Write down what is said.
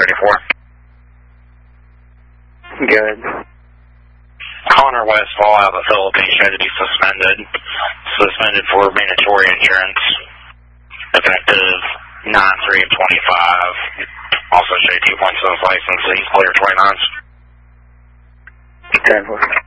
34. Good. Connor Westfall out of the Philippines had to be suspended. Suspended for mandatory adherence. Effective 9/3 of 25. Also showed 2 points on his license, so he's clear 29s. 10-4.